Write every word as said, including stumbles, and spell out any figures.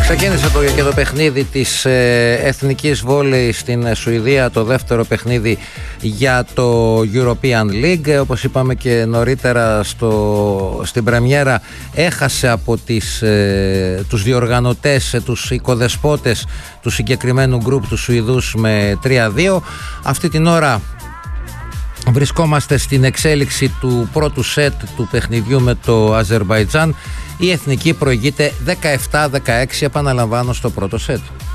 Ξεκίνησε το, και το παιχνίδι της ε, εθνικής βόλεϊ στην Σουηδία, το δεύτερο παιχνίδι για το European League. Όπως είπαμε και νωρίτερα στο, στην πρεμιέρα, έχασε από τις, ε, τους διοργανωτές, ε, τους οικοδεσπότες του συγκεκριμένου γκρουπ, τους Σουηδούς, με τρία δύο. Αυτή την ώρα βρισκόμαστε στην εξέλιξη του πρώτου σετ του παιχνιδιού με το Αζερμπαϊτζάν. Η εθνική προηγείται δεκαεπτά δεκαέξι, επαναλαμβάνω, στο πρώτο σετ.